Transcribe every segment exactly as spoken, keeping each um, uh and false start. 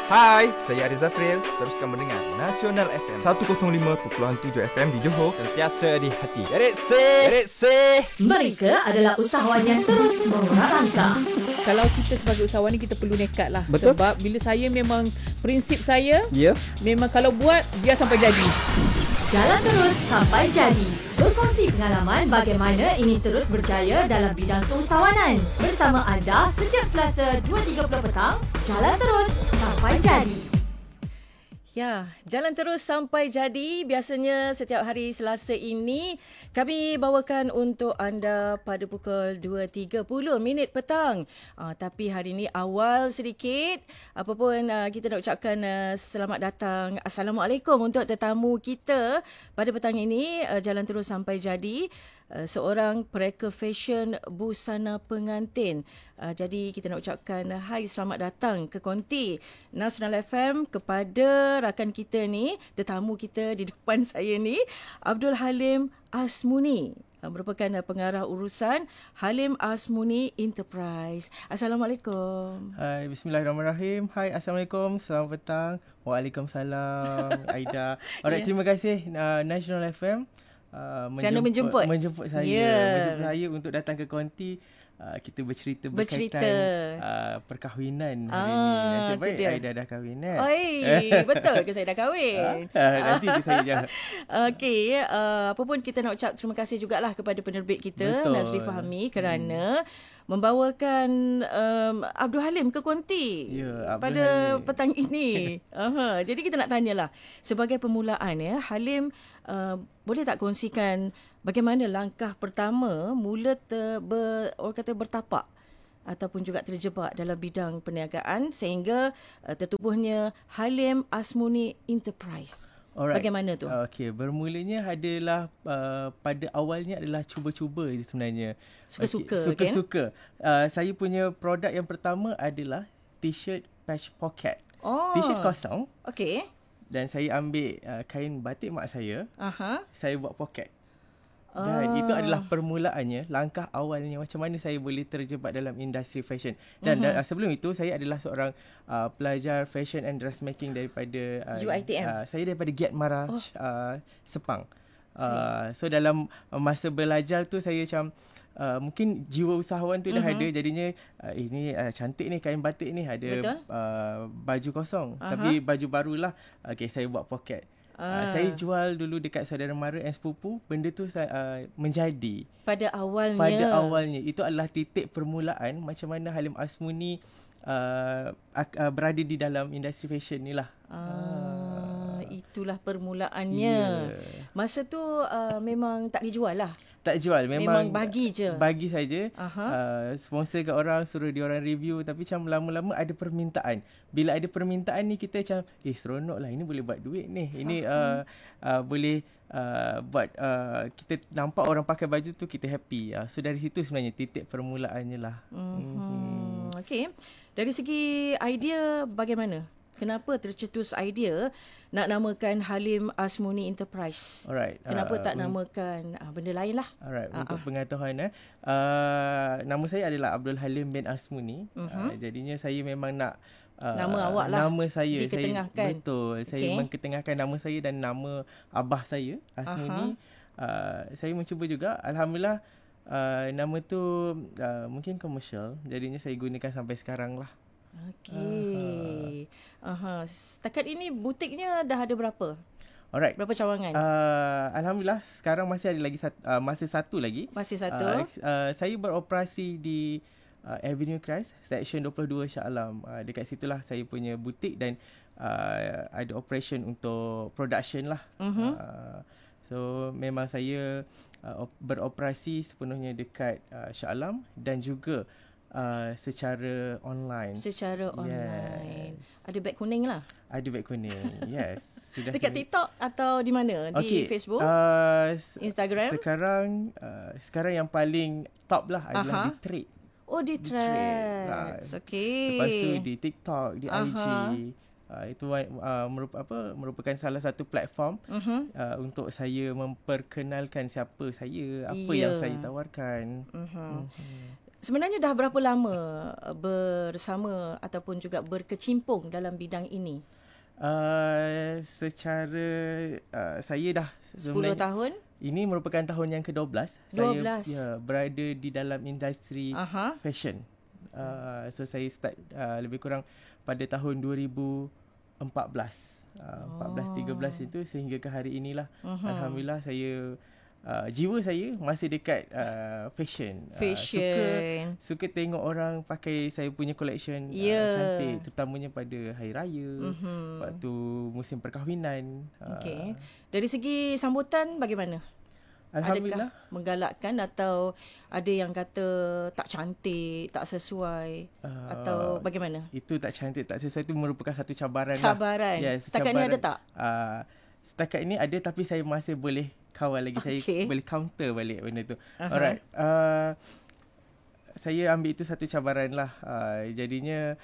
Hai, saya Ariz Zafril. Teruskan mendengar Nasional F M seratus lima perpuluhan tujuh F M di Johor. Sentiasa di hati. Derek C, Derek C. Mereka adalah usahawan yang terus mengurat langkah. Kalau kita sebagai usahawan ni, kita perlu nekat lah. Betul. Sebab bila saya memang, prinsip saya, Ya. memang kalau buat, biar sampai jadi. Jalan terus sampai jadi. Berkongsi pengalaman bagaimana ingin terus berjaya dalam bidang keusahawanan. Bersama anda setiap Selasa dua tiga puluh petang. Jalan terus sampai jadi. Ya, jalan terus sampai jadi. Biasanya setiap hari Selasa ini kami bawakan untuk anda pada pukul dua tiga puluh minit petang. Uh, tapi hari ini awal sedikit. Apapun uh, kita nak ucapkan uh, selamat datang. Assalamualaikum untuk tetamu kita pada petang ini. Uh, jalan terus sampai jadi. Uh, seorang pereka fashion busana pengantin. Uh, jadi kita nak ucapkan uh, hai, selamat datang ke konti Nasional F M kepada rakan kita ni, tetamu kita di depan saya ni, Abdul Halim Asmuni. Uh, merupakan uh, pengarah urusan Halim Asmuni Enterprise. Assalamualaikum. Hai, bismillahirrahmanirrahim. Hai, assalamualaikum. Selamat petang. Waalaikumsalam, Aida. Alright, Ya. terima kasih uh, National F M. Uh, Kerana menjemput. menjemput saya Ya. menjemput saya untuk datang ke konti. Uh, kita bercerita Bercerita. berkaitan uh, perkahwinan hari Ah, ni. Nasib tu baik dia. Aida dah kahwin kan? Oi, betul ke saya dah kahwin? Ah, nanti saya jangan. Okey, uh, apa pun kita nak ucap terima kasih jugalah kepada penerbit kita, Betul. Nazri Fahmi, kerana hmm. membawakan um, Abdul Halim ke konti Ya, Abdul pada Halim. petang ini. Aha, jadi kita nak tanyalah, sebagai permulaan ya, Halim uh, boleh tak kongsikan bagaimana langkah pertama mula ter, ber, orang kata bertapak ataupun juga terjebak dalam bidang perniagaan sehingga uh, tertubuhnya Halim Asmuni Enterprise. Alright. Bagaimana tu? Okey, bermulanya adalah uh, pada awalnya adalah cuba-cuba je sebenarnya. Suka-suka, Okey, Suka-suka. Uh, saya punya produk yang pertama adalah t-shirt patch pocket. Oh. T-shirt kosong Okey. dan saya ambil uh, kain batik mak saya, Aha. saya buat poket. Dan Ah. itu adalah permulaannya, langkah awalnya macam mana saya boleh terjebak dalam industri fashion. Dan Mhm. uh-huh. sebelum itu saya adalah seorang uh, pelajar fashion and dressmaking daripada uh, U I T M. Uh, saya daripada Giat Mara, Oh. uh, Sepang. Uh, so dalam uh, masa belajar tu saya macam uh, mungkin jiwa usahawan tu dah Mhm. ada, jadinya uh, eh, ni uh, cantik ni kain batik ni, ada Betul. uh, baju kosong. Aha. Tapi baju barulah, okay, saya buat poket. Ah. Uh, saya jual dulu dekat saudara mara dan sepupu. Benda tu saya, uh, menjadi Pada awalnya. pada awalnya itu adalah titik permulaan macam mana Halim Asmuni uh, uh, berada di dalam industri fashion ni lah. Ah, itulah permulaannya. Ya. Masa tu uh, memang tak dijual lah. Tak jual, memang, Memang bagi je. Bagi saja. Aha. Uh, sponsor kat orang, suruh dia orang review, tapi macam lama-lama ada permintaan. Bila ada permintaan ni kita macam eh seronok lah, ini boleh buat duit ni. Ini uh, uh, boleh uh, buat uh, kita nampak orang pakai baju tu kita happy. Uh, so dari situ sebenarnya titik permulaannya lah. Mhm. Mm-hmm. Okey. Dari segi idea bagaimana? Kenapa tercetus idea nak namakan Halim Asmuni Enterprise? Alright. Kenapa uh, tak un- namakan uh, benda lain lah? Alright, Ah, untuk ah. pengetahuan eh. Uh, nama saya adalah Abdul Halim bin Asmuni. Mhm. Uh, jadinya saya memang nak uh, Nama awak lah Nama saya. diketengahkan. Saya, betul. Saya Okey. mengketengahkan nama saya dan nama abah saya, Asmuni. Uh, saya mencuba juga. Alhamdulillah uh, nama tu uh, mungkin komersial. Jadinya saya gunakan sampai sekarang lah. Okey. Aha. Setakat ini butiknya dah ada berapa? Alright. Berapa cawangan? Uh, Alhamdulillah sekarang masih ada lagi satu, uh, masih satu lagi. Masih satu. Uh, uh, saya beroperasi di uh, Avenue Christ, Section dua puluh dua Shah Alam. Uh, dekat situlah saya punya butik dan uh, ada operation untuk production lah. Mhm. Uh, so memang saya uh, op- beroperasi sepenuhnya dekat uh, Shah Alam dan juga uh, secara online. Secara online. Ada beg kuning lah. Ada beg kuning. Yes. Sudah Dekat TikTok atau di mana? Di Okey, Facebook? Uh, s- Instagram? Sekarang uh, sekarang yang paling top lah adalah Aha. di Trade. Oh, di di Threads. Threads. Ah, Okey. Lepas tu di TikTok, di Aha. I G. Uh, itu uh, merup, apa merupakan salah satu platform Mhm. uh, untuk saya memperkenalkan siapa saya, apa Ya. yang saya tawarkan. Mhm. Mhm. Sebenarnya dah berapa lama bersama ataupun juga berkecimpung dalam bidang ini? Uh, secara uh, saya dah sepuluh tahun? Ini merupakan tahun yang kedua belas. dua belas. Saya ya, berada di dalam industri Aha. fashion. Uh, so saya start uh, lebih kurang pada tahun dua ribu empat belas. Uh, empat belas tiga belas itu sehingga ke hari inilah. Uh-huh. Alhamdulillah saya uh, jiwa saya masih dekat uh, fashion. Fashion. Uh, suka suka tengok orang pakai saya punya collection yeah. uh, cantik, terutamanya pada hari raya, uh-huh. waktu musim perkahwinan. Okey. Dari segi sambutan bagaimana? Alhamdulillah. Adakah menggalakkan atau ada yang kata tak cantik, tak sesuai uh, atau bagaimana? Itu tak cantik, tak sesuai itu merupakan satu cabaran. Cabaran. Lah. Yes, setakat cabaran. Ni ada tak? Uh, setakat ini ada tapi saya masih boleh kawal lagi. Okay. Saya boleh counter balik benda tu. Uh-huh. Alright. Uh, saya ambil itu satu cabaran lah. Uh, jadinya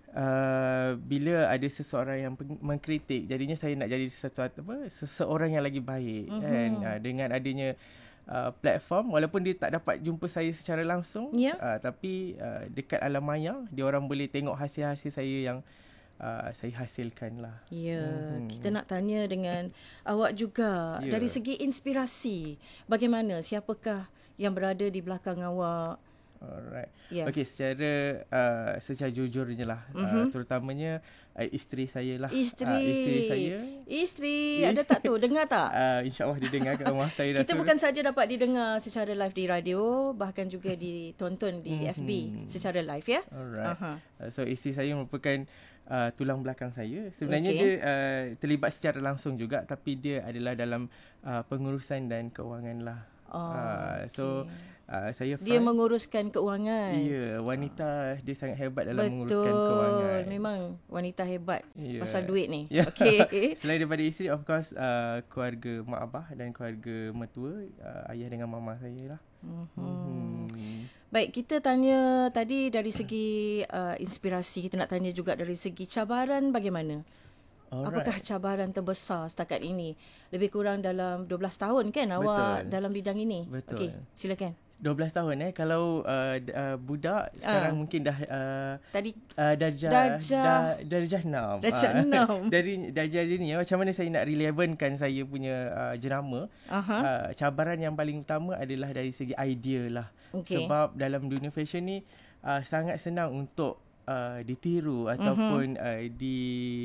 Uh, bila ada seseorang yang mengkritik, jadinya saya nak jadi sesuatu apa seseorang yang lagi baik. Uh-huh. Kan uh, dengan adanya uh, platform, walaupun dia tak dapat jumpa saya secara langsung, yeah. uh, tapi uh, dekat alam maya dia orang boleh tengok hasil-hasil saya yang uh, saya hasilkan lah. Ya, uh-huh. Kita nak tanya dengan awak juga yeah. dari segi inspirasi, bagaimana, siapakah yang berada di belakang awak? Alright. Yeah. Okey, secara uh, secara jujurnya lah, uh-huh. uh, terutamanya uh, isteri saya lah. Isteri. Uh, isteri saya. Isteri, ada tak tu? Dengar tak? Uh, InsyaAllah dia dengar kat rumah saya. Kita bukan saja dapat didengar secara live di radio, bahkan juga ditonton di mm-hmm. F B secara live ya. Alright. Uh-huh. Uh, so isteri saya merupakan uh, tulang belakang saya. Sebenarnya okay. dia uh, terlibat secara langsung juga, tapi dia adalah dalam uh, pengurusan dan keuangan lah. Oh, uh, so okay. Uh, saya dia fund. Menguruskan keuangan. Ya, wanita dia sangat hebat dalam Betul. Menguruskan keuangan. Memang wanita hebat yeah. pasal duit ni. Yeah. Okey. Selain daripada isteri, of course uh, keluarga mak abah dan keluarga mertua, uh, ayah dengan mama saya lah. Mm-hmm. Mm-hmm. Baik, kita tanya tadi dari segi uh, inspirasi, kita nak tanya juga dari segi cabaran bagaimana? Alright. Apakah cabaran terbesar setakat ini? Lebih kurang dalam dua belas tahun kan awak Betul. dalam bidang ini? Betul. Okey, silakan. dua belas tahun eh kalau uh, uh, budak sekarang uh. mungkin dah uh, tadi uh, darjah darjah darjah enam. Darjah enam. Dari darjah ini macam mana saya nak relevankan saya punya uh, jenama? Uh-huh. Uh, cabaran yang paling utama adalah dari segi idea lah. Okay. Sebab dalam dunia fashion ni uh, sangat senang untuk uh, ditiru ataupun uh-huh. uh, di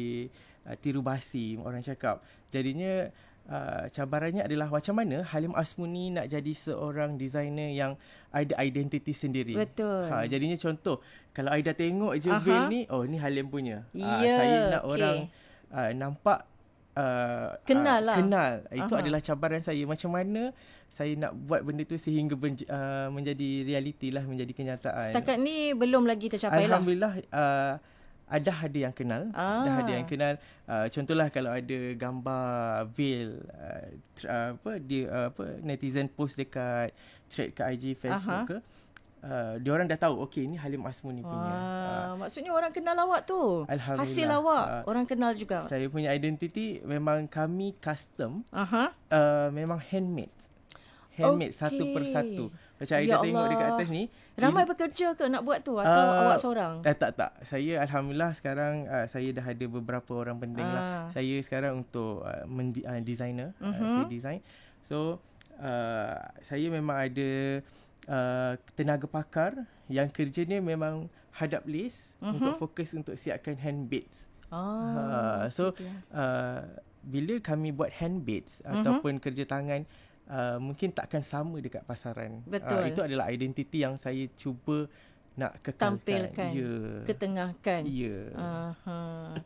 uh, tiru basi orang cakap. Jadinya Uh, cabarannya adalah macam mana Halim Asmuni nak jadi seorang designer yang ada identiti sendiri. Betul. Ha, jadinya contoh, kalau Aida tengok je uh-huh. veil ni, oh ni Halim punya. Yeah, uh, saya nak okay. orang uh, nampak uh, kenal uh, lah. Kenal. Itu uh-huh. adalah cabaran saya. Macam mana saya nak buat benda tu sehingga benj- uh, menjadi realiti lah, menjadi kenyataan. Setakat ni belum lagi tercapai lah. Alhamdulillah. Uh, ada ada yang kenal, ah. dah ada yang kenal. Uh, contohlah kalau ada gambar veil, uh, uh, apa dia uh, apa netizen post dekat thread ke I G, Facebook uh-huh. ke, uh, dia orang dah tahu. Okey, ni Halim Asmuni punya. Uh, maksudnya orang kenal awak tu. Alhamdulillah. Hasil awak uh, orang kenal juga. Saya punya identiti memang kami custom. Uh-huh. Uh, memang handmade. Handmade okay. satu persatu. Macam Aida ya tengok dekat atas ni. Ramai bekerja ke nak buat tu atau uh, awak seorang? Tak, tak, tak. Saya Alhamdulillah sekarang uh, saya dah ada beberapa orang penting uh. lah. Saya sekarang untuk uh, mendi- uh, designer. Uh-huh. Uh, saya design. So, uh, saya memang ada uh, tenaga pakar yang kerjanya memang hadap list uh-huh. untuk fokus untuk siapkan handbaits. Ah, uh, so, uh, bila kami buat handbaits uh-huh. ataupun kerja tangan, Uh, mungkin takkan sama dekat pasaran. Betul. Uh, itu adalah identiti yang saya cuba nak kekalkan. Tampilkan. Ya. Ketengahkan. Ya. Uh-huh.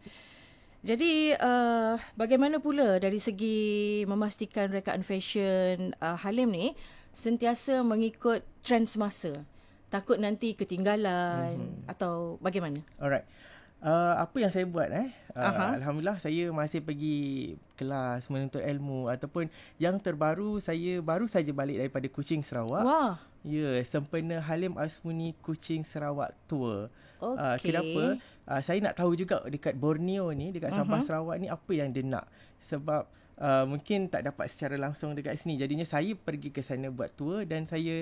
Jadi uh, bagaimana pula dari segi memastikan rekaan fashion uh, Halim ni sentiasa mengikut trend semasa? Takut nanti ketinggalan mm-hmm. atau bagaimana? Alright. Uh, apa yang saya buat eh uh, uh-huh. Alhamdulillah saya masih pergi kelas menuntut ilmu, ataupun yang terbaru saya baru saja balik daripada Kuching, Sarawak. Wah. Ya, sempena Halim Asmuni Kuching Sarawak Tour. Okay. Uh, kenapa? Uh, saya nak tahu juga dekat Borneo ni, dekat Sabah uh-huh. Sarawak ni apa yang dia nak. Sebab uh, mungkin tak dapat secara langsung dekat sini. Jadinya saya pergi ke sana buat tour dan saya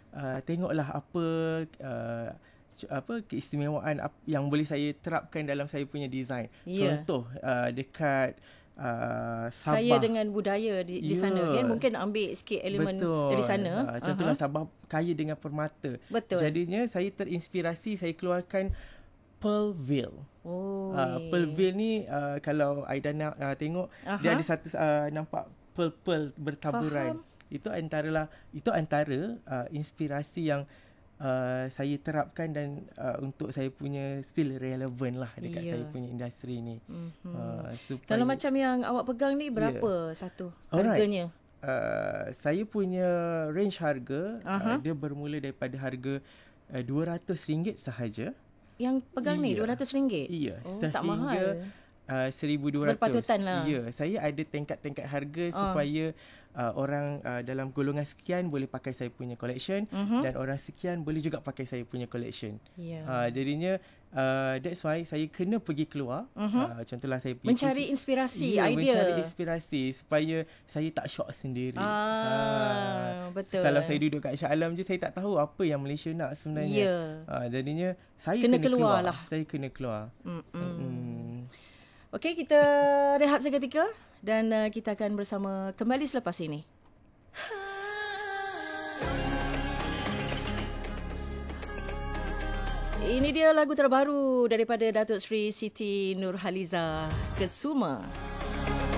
uh, tengoklah apa uh, apa keistimewaan yang boleh saya terapkan dalam saya punya design. Yeah. Contoh uh, dekat uh, Sabah. Kaya dengan budaya di, di Ya. sana kan, mungkin ambil sikit elemen Betul. dari sana. Uh, contohlah uh-huh. Sabah kaya dengan permata. Betul. Jadinya saya terinspirasi, saya keluarkan Pearl Veil. Oh. Uh, Pearl Veil ni uh, kalau Aida nak uh, tengok, uh-huh. dia ada satu uh, nampak pearl-pearl bertaburan. Faham. Itu antara itu antara uh, inspirasi yang Uh, saya terapkan dan uh, untuk saya punya still relevan lah dekat yeah. saya punya industri ni. Mm-hmm. Uh, supaya, kalau macam yang awak pegang ni berapa yeah. satu Alright. harganya? Uh, saya punya range harga uh-huh. uh, dia bermula daripada harga uh, dua ratus ringgit sahaja. Yang pegang yeah. ni dua ratus ringgit? Iya, oh, sehingga tak mahal. Uh, seribu dua ratus. Berpatutan lah. Ya, saya ada tingkat-tingkat harga uh. supaya uh, orang uh, dalam golongan sekian boleh pakai saya punya collection uh-huh. dan orang sekian boleh juga pakai saya punya collection. Yeah. Uh, jadinya uh, that's why saya kena pergi keluar. Uh-huh. Uh, contohlah saya pergi mencari kunci, inspirasi, ya, idea. Mencari inspirasi supaya saya tak shock sendiri. Ah, uh, betul. Kalau saya duduk kat Shah Alam je, saya tak tahu apa yang Malaysia nak sebenarnya. Yeah. Uh, jadinya saya kena, kena keluar, keluar lah. Saya kena keluar. Mm-mm. Okey, kita rehat seketika dan uh, kita akan bersama kembali selepas ini. Ini dia lagu terbaru daripada Datuk Seri Siti Nurhaliza, Kesuma.